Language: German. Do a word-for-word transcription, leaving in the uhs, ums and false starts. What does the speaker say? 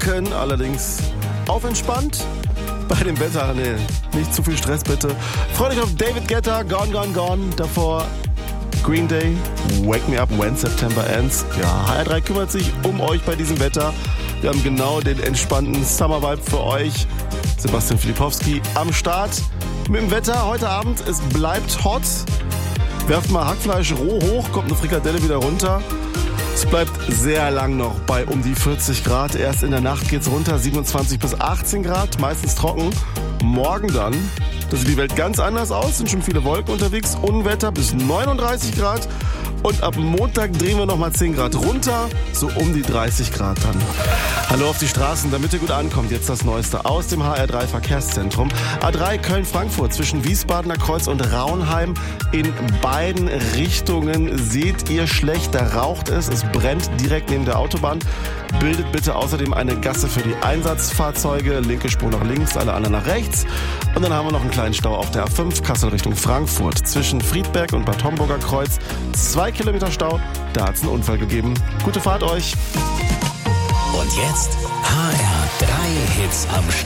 Wolken, allerdings auf entspannt. Bei dem Wetter, nee, nicht zu viel Stress bitte. Freut euch auf David Guetta, Gone, Gone, Gone. Davor Green Day, Wake Me Up When September Ends. Ja, H R drei kümmert sich um euch bei diesem Wetter. Wir haben genau den entspannten Summer-Vibe für euch. Sebastian Filipowski am Start mit dem Wetter heute Abend. Es bleibt hot. Werft mal Hackfleisch roh hoch, kommt eine Frikadelle wieder runter. Es bleibt sehr lang noch bei um die vierzig Grad. Erst in der Nacht geht's runter, siebenundzwanzig bis achtzehn Grad, meistens trocken. Morgen dann, da sieht die Welt ganz anders aus, sind schon viele Wolken unterwegs. Unwetter bis neununddreißig Grad. Und ab Montag drehen wir nochmal zehn Grad runter, so um die dreißig Grad dann. Hallo auf die Straßen, damit ihr gut ankommt. Jetzt das Neueste aus dem H R drei Verkehrszentrum. A drei Köln-Frankfurt zwischen Wiesbadener Kreuz und Raunheim. In beiden Richtungen seht ihr schlecht, da raucht es. Es brennt direkt neben der Autobahn. Bildet bitte außerdem eine Gasse für die Einsatzfahrzeuge. Linke Spur nach links, alle anderen nach rechts. Und dann haben wir noch einen kleinen Stau auf der A fünf, Kassel Richtung Frankfurt. Zwischen Friedberg und Bad Homburger Kreuz. Zwei Kilometer Stau, da hat es einen Unfall gegeben. Gute Fahrt euch. Und jetzt H R drei Hits am Start.